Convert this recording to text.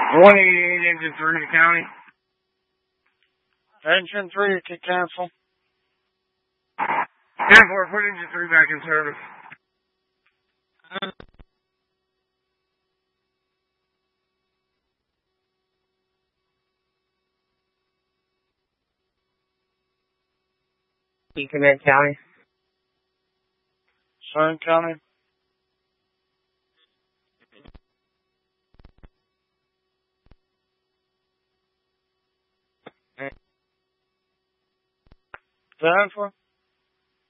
188 engine 3 to county. Engine 3 to cancel. 10-4, put engine 3 back in service. Command County. Southern County. Down for